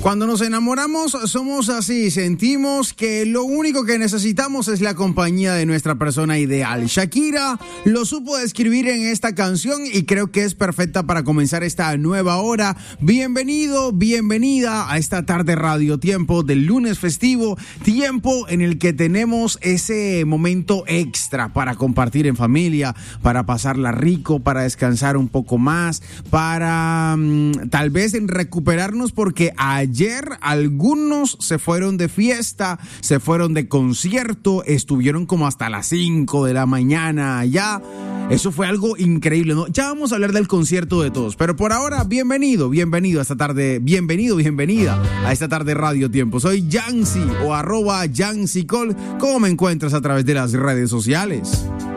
Cuando nos enamoramos somos así, sentimos que lo único que necesitamos es la compañía de nuestra persona ideal. Shakira lo supo describir en esta canción y creo que es perfecta para comenzar esta nueva hora. Bienvenido, bienvenida a esta tarde Radio Tiempo del lunes festivo, tiempo en el que tenemos ese momento extra para compartir en familia, para pasarla rico, para descansar un poco más, para tal vez recuperarnos porque ayer algunos se fueron de fiesta, se fueron de concierto, estuvieron como hasta las 5 de la mañana allá. Eso fue algo increíble, ¿no? Ya vamos a hablar del concierto de todos, pero por ahora, bienvenido a esta tarde, bienvenida a esta tarde Radio Tiempo. Soy Yancy o @YancyCol. ¿Cómo me encuentras a través de las redes sociales?